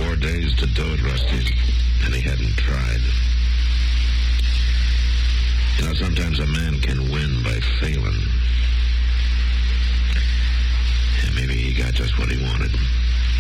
4 days to do it, Rusty, and he hadn't tried. You know, sometimes a man can win by failing. And maybe he got just what he wanted.